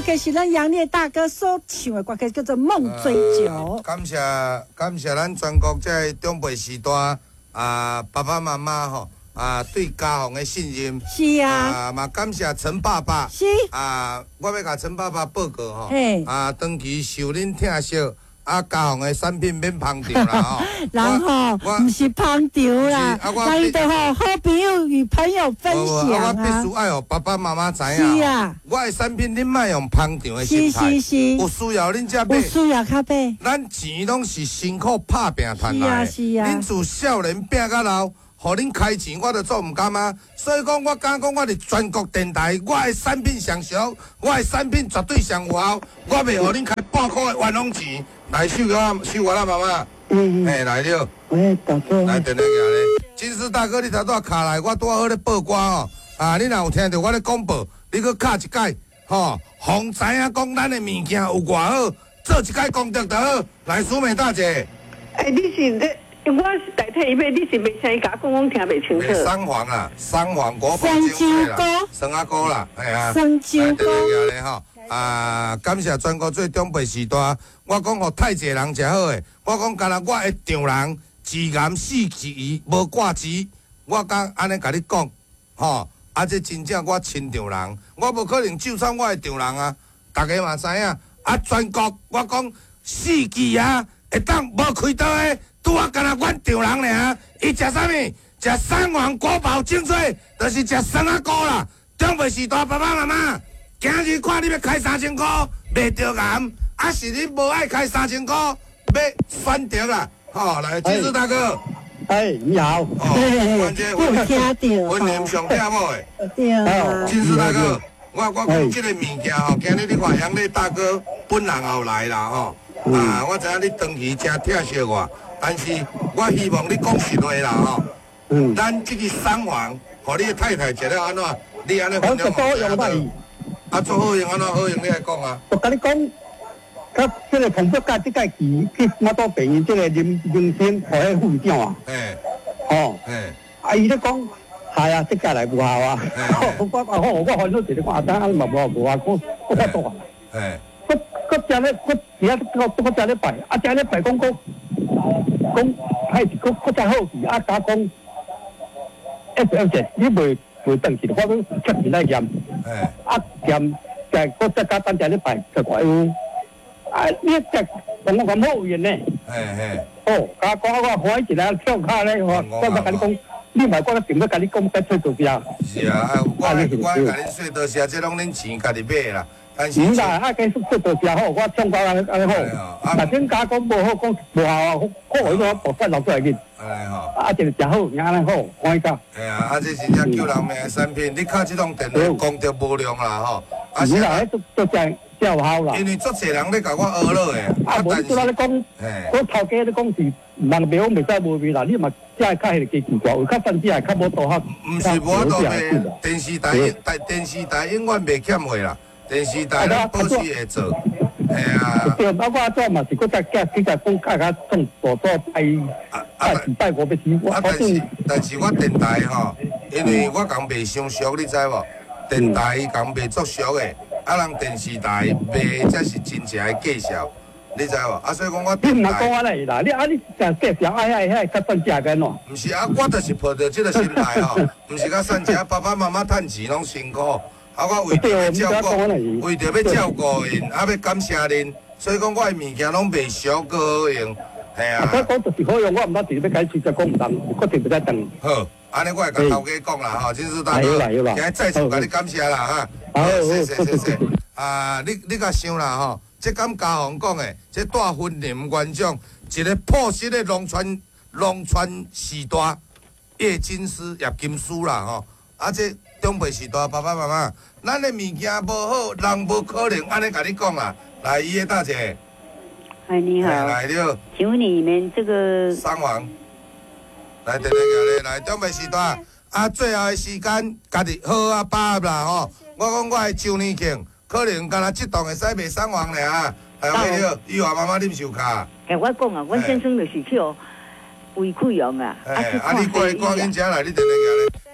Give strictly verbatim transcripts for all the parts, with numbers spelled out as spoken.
曲是咱杨烈大哥所唱的歌曲，叫做《梦追酒》。 呃、感谢感谢咱全国这长辈时代啊，爸爸妈妈吼啊，对家乡的信任。 是啊。 啊，嘛感谢陈爸爸。 是。 啊，我要甲陈爸爸报告吼。 嘿。 啊，长期受恁疼惜。啊，家乡的产品免捧场啦吼， 然后不是捧场啦，咱伊都吼好朋友与朋友分享啊。 我必须爱互爸爸妈妈知影。 是啊。 我的产品恁莫用捧场的心态。 是是是。 有需要恁才买。 有需要较买。 咱钱拢是辛苦打拼赚来的。 是啊是啊。 恁自少年拼到老，互恁开钱我都做唔甘啊。所以讲，我敢讲，我伫全国电台，我的产品上俗，我的产品绝对上有效，我袂互恁开半块的冤枉钱。来，秀我秀我啦，妈妈。嗯嗯。哎，来了。 喂，大哥。 来，电话行咧。金丝大哥，你头拄卡来，我拄好咧报歌哦。啊，你若有听到我咧广播，你搁卡一解，吼，互知影讲咱的物件有偌好，做一解功德就好。来，苏美大姐。 哎，你是咧？我是代替伊买，你是袂啥甲讲，我听袂清楚。 三黄啊，三黄国宝精粹啦，生阿哥啦，哎呀。 生椒糕。来，电话行咧吼。啊！感谢全国最长辈时代，我讲互太济人食好诶。我讲干若我的丈人自癌死去无挂机，我敢安尼甲你讲，吼！啊，这真正我亲丈人，我无可能救上我的丈人啊！大家嘛知影，啊，全国我讲死去啊，会当无开刀诶，拄啊干若阮丈人尔，伊食啥物？食三王国宝精粹，就是食生阿哥啦。长辈时代，爸爸妈妈。今日看你要开三千块，袂着癌，啊是你无爱开三千块，要选择啦。吼，来，金丝大哥。 哎，你好。 哦，关键我听到。 温念上听某诶。 对啊。 金丝大哥，我我讲即个物件吼，今日你看杨烈大哥本人也来啦吼。啊，我知影你长期真疼惜我，但是我希望你讲实话啦吼。嗯。咱即个三王，互你的太太食了安怎？你安尼分享互啊，做好用安怎好用？你来讲啊！ 我甲你讲，甲即个同福甲即个期去我到病院即个林林生互迄副长啊。 诶。 哦。 诶。 啊，伊咧讲，系啊，即届来无效啊。我我好，我看到一个看单，嘛无无啊，我我发多啊。 诶。 我我正咧，我而家我我正咧拜，啊正咧拜讲讲讲，还是我我真好奇啊，甲讲，一而且你袂。袂当去，我都出面来验，啊验，就我再加单只咧排，就怪有，啊你只同我咁好运呢？ 嘿嘿。 哦，甲講我開一個跳卡咧，我我甲你講，你咪我點都甲你講得出到啲啊？ 是啊，我我甲你說到時啊，即攏恁錢家己買啦。但是唔啦，啊，計出到時好，我唱歌安尼安尼好。但真假講無好講無效啊，好好個部分留出來嘅。 哎吼， 啊，就是真好，安尼好，歡喜噶。 哎呀，啊，這真正救人命的產品，你靠這種電話功德無量啦吼。 啊，是啦，都都真真有效啦。 因為足濟人咧甲我學落嘅。 啊，無你拄仔咧講，我頭家咧講是人袂好，袂使無味啦。你嘛真係較係幾奇怪，有較甚至係較無道學。 唔是無道嘅，電視台台電視台永遠袂欠貨啦，電視台咱保持會做。哎呀， 對，包括做嘛是嗰隻嘅，佢就講家家種多多拜拜拜我嘅事。 啊，但是但是我電台吼，因為我講賣傷俗，你知無？電台講賣足俗嘅，啊，人電視台賣才是真正嘅介紹，你知無？啊，所以講我電台。你唔係講我嚟啦，你啊你成介紹哎哎哎，較真正嘅喏。唔是啊，我就是抱着這個心態吼，唔是較善食，爸爸媽媽賺錢攏辛苦。啊！我為着要照顧，為着要照顧因，啊要感謝恁，所以講我誒物件攏袂俗個好用，係啊。我講就是好用，我唔得直要解釋就講唔通，我定唔使等。好，安尼我會甲頭家講啦，吼，真是大哥，今日再次甲你感謝啦，哈。好，謝謝謝謝。啊，你你甲想啦，吼，即咁家行講誒，即大婚林院長，一個朴實的農村農村時代葉金絲葉金絲啦，吼，啊即。長輩時代，爸爸媽媽，咱的物件無好，人無可能安尼甲你講啦。來，伊個大姐。 哎，你好。 來了。 請問你們這個？ 三王。來，電話過來，來，長輩時代，啊，最後的時間，家己好啊把握啦吼。我講我係周年慶，可能干那這檔會使賣三王咧啊。來，來了，伊話媽媽啉手卡。 誒，我講啊，我先生就是去哦，胃潰瘍啊。 哎，啊，你過來趕緊食來，你電話過來。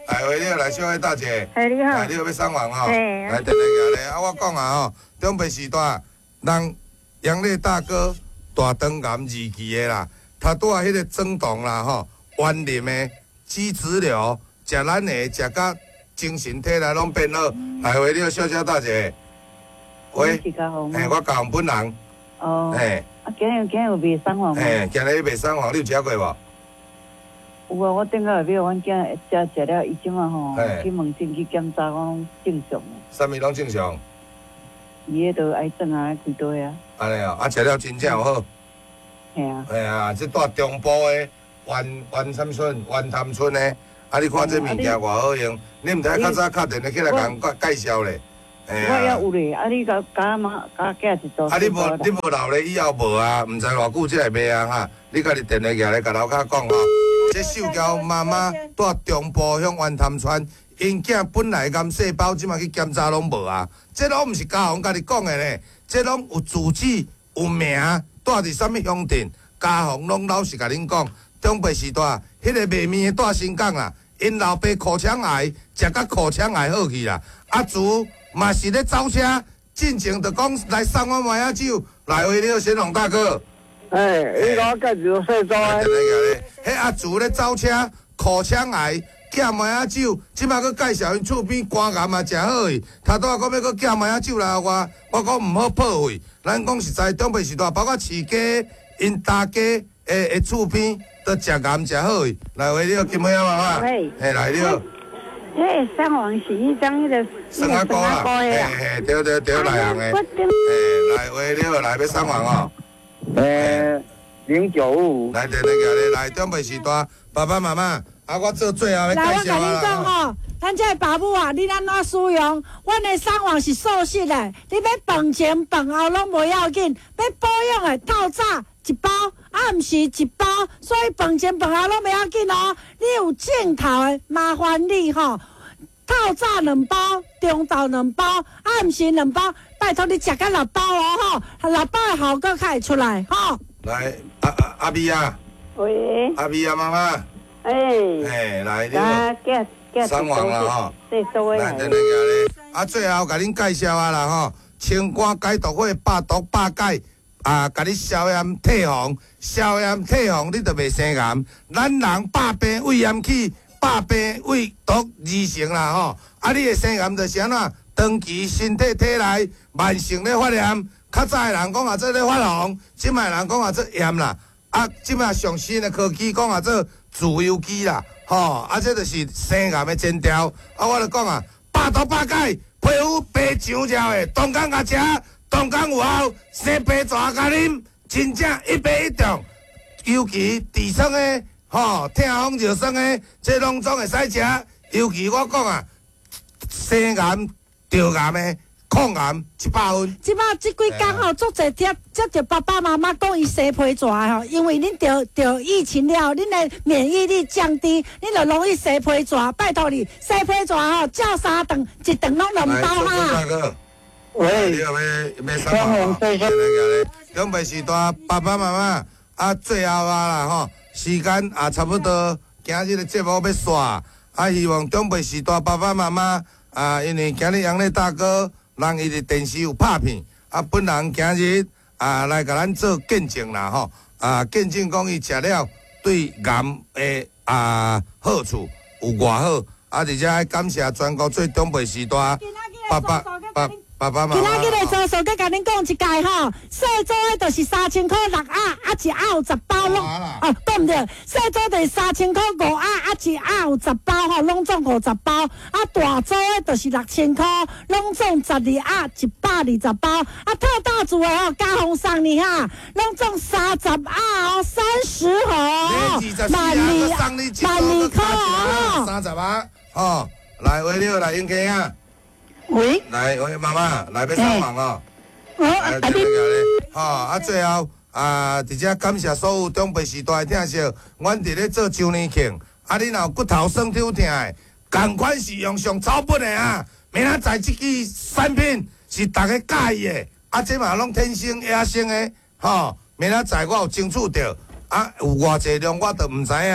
来，喂，你好，来，小慧大姐。 哎，你好。 来，你好，要送房吼。 嘿。 来，电话举咧，啊，我讲啊吼，中北时代，人杨烈大哥大肠癌二期的啦，他拄啊迄个肿胀啦吼，弯林的脂质瘤，食咱的食甲精神体力拢变好。来，喂，你好，小姐大姐。喂。 是家红吗？ 嘿，我家本人。 哦。 嘿。 啊，今日今日有卖送房吗？ 嘿，今日卖送房，你有食过无？ 有啊，我顶个下晡阮囝食食了，伊即马吼去问诊去检查，讲正常。 啥物拢正常？ 伊迄个癌症啊，几多啊？ 安尼哦，啊，食了真正有好。 系啊。 系啊，即住中部的湾湾山村、湾潭村的，啊，你看这物件偌好用，你毋知较早敲电话起来甲人介绍咧。 我也有咧，啊，你甲甲妈甲囝一组。 啊，你无你无留咧，以后无啊，毋知偌久才会卖啊哈。你家己电话举咧，甲楼骹讲吼。这秀娇妈妈住中部乡湾潭村，因囝本来癌细胞，即马去检查拢无啊。这拢毋是家宏家己讲的咧，这拢有住址、有名，住伫啥物乡镇，家宏拢老实甲恁讲。中北时代，迄个卖面的住新港啦，因老爸口腔癌，食甲口腔癌好去啦。阿祖嘛是咧走车，进前就讲来送我麻仔酒，来为了先龙大哥。 哎，伊甲我介绍细组诶。 迄阿祖咧走车，口腔癌，寄麻仔酒，即摆佫介绍因厝边肝癌嘛，诚好去。头拄仔讲要佫寄麻仔酒来我，我讲毋好破费。咱讲实在，中北时代包括饲鸡，因大家诶诶厝边都食癌诚好去。来，喂，你好，金妹仔妈妈。 喂。 嘿，来你好。 迄个上网是迄张迄个。 生阿哥啦，嘿嘿，对对对，来人诶。嘿，来，喂，你好，来要送房哦。 诶，零九五。 来，电话举咧，来，中北时代，爸爸妈妈，啊，我做最后的介绍啊。 来，我甲恁讲吼，咱这个爸母啊，你安怎使用？阮的送网是素食的，你要饭前饭后拢无要紧，要保养的透早一包，啊，毋是一包，所以饭前饭后拢袂要紧哦。你有镜头的，麻烦你吼。透早两包，中昼两包，暗时两包，拜托你食到六包哦吼，六包的效果才会出来吼。 来，阿阿阿咪啊， 喂， 阿咪啊妈妈， 哎， 哎，来你啊，寄寄送完啦吼， 对，收来，等下咧，啊，最后甲恁介绍啊啦吼，清肝解毒火，百毒百解，啊，甲你消炎退红，消炎退红，你就袂生癌。咱人百病胃炎起。百病胃毒二成啦吼，啊！你的生癌就是安怎？长期身体体内慢性咧发炎，较早的人讲啊，做咧发红，即摆人讲啊做炎啦，啊，即摆上新的科技讲啊做自由基啦，吼，啊，这就是生癌的前兆。啊，我就讲啊，百毒百解，皮肤白上照的，当工甲食，当工有效，生白蛇甲啉，真正一白一中，尤其痔疮的。吼，痛风热酸的，这拢总会使食。尤其我讲啊，生癌、着癌的抗癌一百分。 即摆即几工吼，足侪贴，接着爸爸妈妈讲伊生皮蛇吼，因为恁着着疫情了，恁的免疫力降低，恁就容易生皮蛇。拜托你，生皮蛇吼，照三顿，一顿拢两包哈。 喂，你后要要送房哦，中北时代爸爸妈妈啊，最后啊啦吼。时间也差不多，今日的节目要煞，啊，希望中北时代爸爸妈妈啊，因为今日杨丽大哥，人伊伫电视有拍片，啊，本人今日啊来甲咱做见证啦吼，啊，见证讲伊食了对癌的啊好处有偌好，啊，而且感谢全国最中北时代爸爸爸。爸爸妈妈， 今仔日的做数，佮甲恁讲一解吼，细组的就是三千块六盒，啊一盒有十包拢，哦，对毋对？细组就是三千块五盒，啊一盒有十包吼，拢总五十包。啊大组的就是六千块，拢总十二盒，一百二十包。啊特大组的吼，加红送你哈，拢总三十盒哦，三十盒哦，万二万二块哦， 三十盒哦，来为了来应客啊。 喂， 来，喂，妈妈，来要送房哦。 我来，这个咧，吼，啊，最后啊，直接感谢所有中北时代的听众，阮伫咧做周年庆，啊，你若有骨头酸痛痛的，共款是用上草本的啊，明仔载即支产品是大家介意的，啊，这嘛拢天生野生的，吼，明仔载我有争取到，啊，有偌济量我都毋知影，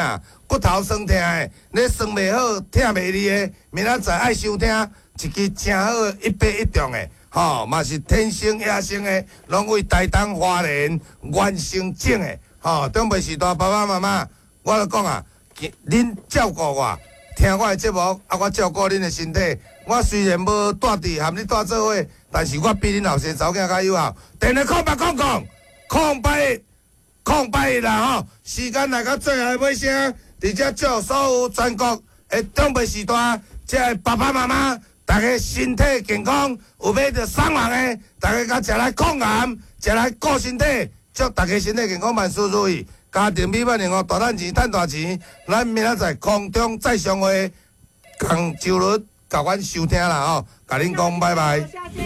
骨头酸痛的，你酸袂好、疼袂离的，明仔载爱收听一支正好的一百一中的，吼，嘛是天生野生的，拢为台东花莲原生种的，吼，长辈时代爸爸妈妈，我著讲啊，恁照顾我，听我的节目，啊，我照顾恁的身体。我虽然无住伫含你住做伙，但是我比恁后生查某囝较有效。电话空白空空，空白空白啦吼！时间来到最后尾声，伫遮祝所有全国的长辈时代，即个爸爸妈妈，大家身体健康，有买着送人的，大家甲食来抗癌，食来顾身体，祝大家身体健康，万事如意，家庭美满幸福，大赚钱，赚大钱。咱明仔载空中再相会，共周日甲阮收听啦吼，甲恁讲拜拜。